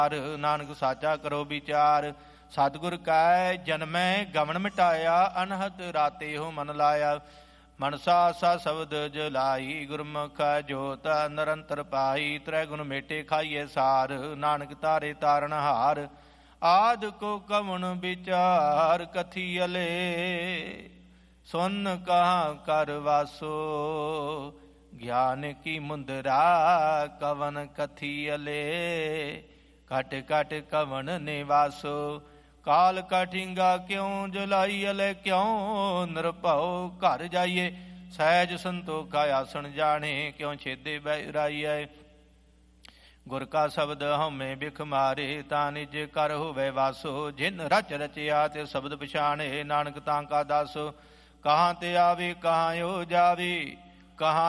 ਨਾਨਕ ਸਾਚਾ ਕਰੋ ਵਿਚਾਰ। ਸਤਿਗੁਰ ਕੈ ਜਨਮੈ ਗਮਨ ਮਿਟਾਇਆ, ਅਨਹਦ ਰਾਤੇ ਹੋ ਮਨ ਲਾਇਆ। ਮਨਸਾ ਆਸਾ ਸ਼ਬਦ ਜਲਾਈ, ਗੁਰਮੁਖ ਜੋਤ ਨਿਰੰਤਰ ਪਾਈ। ਤ੍ਰੈ ਗੁਣ ਮੇਟੇ ਖਾਈਏ ਸਾਰ, ਨਾਨਕ ਤਾਰੇ ਤਾਰਨ ਹਾਰ। ਆਦ ਕੋ ਕਵਣ ਵਿਚਾਰ ਕਥੀਅਲੇ, ਸੁਨ ਕਹਾਂ ਕਰ ਵਾਸੋ। ਗਿਆਨ ਕੀ ਮੁੰਦਰਾ ਕਵਨ ਕਥੀਅਲੇ, ਘਟ ਘਟ ਕਵਣ ਨਿਵਾਸੋ। ਕਾਲ ਕਠਿੰਗਾ ਕਿਉ ਜਲਾਈ ਅਲੇ, ਕਿਉ ਨਿਰਭਉ ਘਰ ਜਾਈਏ। ਸਹਿਜ ਸੰਤੋਖਾ ਆਸਣ ਜਾਣੇ, ਕਿਉ ਛੇਦੇ ਬਹਿਰਾਈਐ। ਗੁਰ ਕਾ ਸ਼ਬਦ ਹਉਮੈ ਬਿਖ ਮਾਰੇ, ਤਾਂ ਨਿਜ ਕਰ ਹੋਵੇ ਵਾਸੋ। ਜਿਨ ਰਚ ਰਚਿਆ ਤੇ ਸ਼ਬਦ ਪਛਾਣੇ, ਨਾਨਕ ਤਾਂ ਕਾ ਦਾਸੋ। ਕਹਾਂ ਤੇ ਆਵੇ ਕਹਾਂ ਹੋ ਜਾਵੇ, ਕਹਾਂ